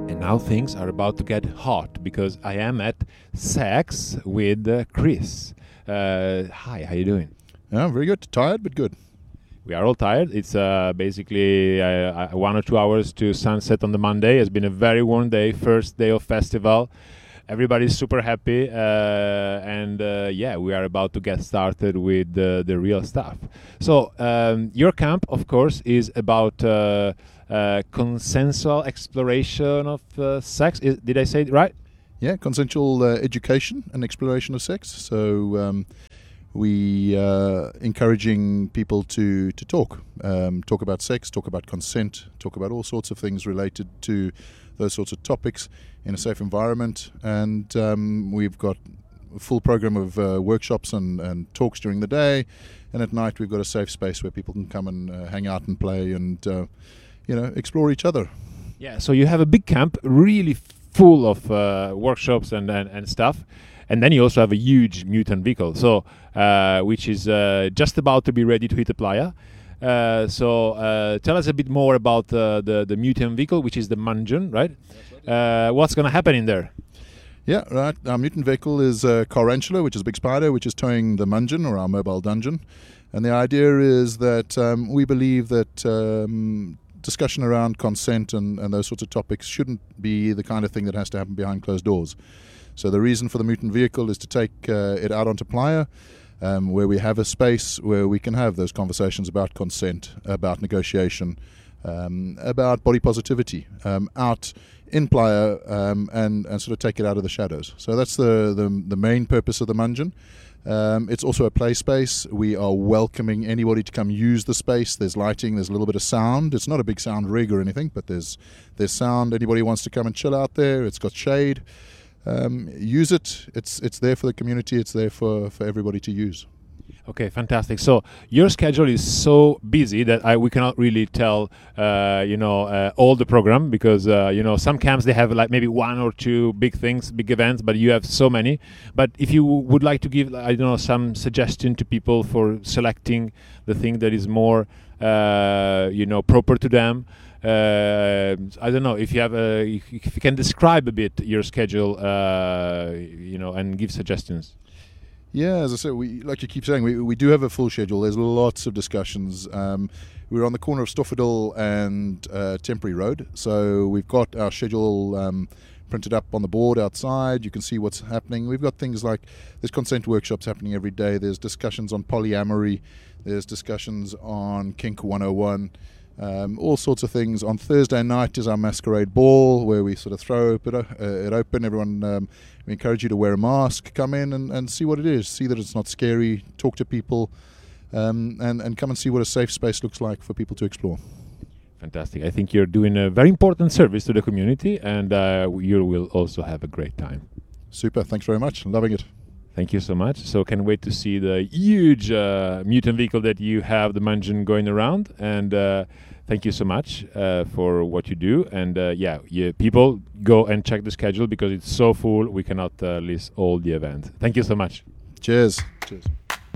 And now things are about to get hot because I am at Sex with Chris. Hi, how you doing? Yeah, very good. Tired, but good. We are all tired. It's basically 1 or 2 hours to sunset on the Monday. It's been a very warm day, first day of festival. Everybody's super happy, and we are about to get started with the real stuff. So your camp, of course, is about consensual exploration of sex. Did I say it right? Yeah, consensual education and exploration of sex. So we encouraging people to talk about sex, talk about consent, talk about all sorts of things related to those sorts of topics in a safe environment. And we've got a full program of workshops and talks during the day, and at night we've got a safe space where people can come and hang out and play and explore each other. Yeah, so you have a big camp really full of workshops and stuff. And then you also have a huge mutant vehicle, so which is just about to be ready to hit the playa. So tell us a bit more about the mutant vehicle, which is the Mungeon, right? What's going to happen in there? Yeah, right. Our mutant vehicle is Carantula, which is a big spider, which is towing the Mungeon, or our mobile dungeon. And the idea is that we believe that discussion around consent and those sorts of topics shouldn't be the kind of thing that has to happen behind closed doors. So the reason for the mutant vehicle is to take it out onto playa, where we have a space where we can have those conversations about consent, about negotiation, about body positivity, out in playa, and sort of take it out of the shadows. So that's the main purpose of the Mungeon. It's also a play space. We are welcoming anybody to come use the space. There's lighting, there's a little bit of sound. It's not a big sound rig or anything, but there's sound. Anybody wants to come and chill out there. It's got shade. Use it. It's there for the community. It's there for everybody to use. Okay, fantastic. So your schedule is so busy that we cannot really tell, all the program because some camps they have like maybe 1 or 2 big things, big events, but you have so many. But if you would like to give, some suggestion to people for selecting the thing that is more, proper to them. I don't know if you have if you can describe a bit your schedule, and give suggestions. Yeah, as I said, like you keep saying, we do have a full schedule. There's lots of discussions. We're on the corner of Stoffordale and Temporary Road, so we've got our schedule printed up on the board outside. You can see what's happening. We've got things like there's consent workshops happening every day. There's discussions on polyamory. There's discussions on Kink 101. All sorts of things. On Thursday night is our masquerade ball where we sort of throw it open. Everyone, we encourage you to wear a mask, come in and see what it is, see that it's not scary, talk to people, and come and see what a safe space looks like for people to explore. Fantastic. I think you're doing a very important service to the community, and you will also have a great time. Super. Thanks very much. Loving it. Thank you so much. So can wait to see the huge mutant vehicle that you have, the Mungeon, going around. And thank you so much for what you do. And people go and check the schedule because it's so full. We cannot list all the events. Thank you so much. Cheers. Cheers.